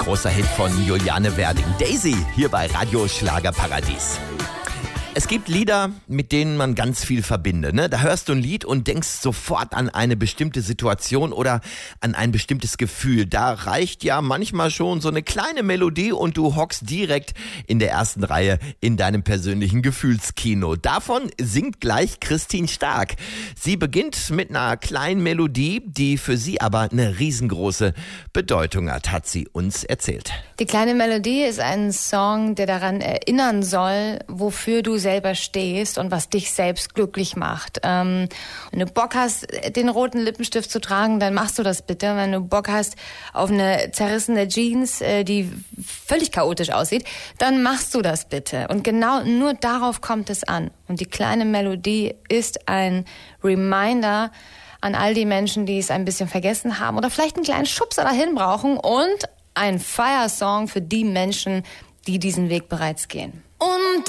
großer Hit von Juliane Werding. Daisy, hier bei Radio Schlagerparadies. Es gibt Lieder, mit denen man ganz viel verbindet. Ne? Da hörst du ein Lied und denkst sofort an eine bestimmte Situation oder an ein bestimmtes Gefühl. Da reicht ja manchmal schon so eine kleine Melodie und du hockst direkt in der ersten Reihe in deinem persönlichen Gefühlskino. Davon singt gleich Christine Stark. Sie beginnt mit einer kleinen Melodie, die für sie aber eine riesengroße Bedeutung hat sie uns erzählt. Die kleine Melodie ist ein Song, der daran erinnern soll, wofür du selber stehst und was dich selbst glücklich macht. Wenn du Bock hast, den roten Lippenstift zu tragen, dann machst du das bitte. Wenn du Bock hast auf eine zerrissene Jeans, die völlig chaotisch aussieht, dann machst du das bitte. Und genau nur darauf kommt es an. Und die kleine Melodie ist ein Reminder an all die Menschen, die es ein bisschen vergessen haben oder vielleicht einen kleinen Schubser dahin brauchen und ein Fire-Song für die Menschen, die diesen Weg bereits gehen. Und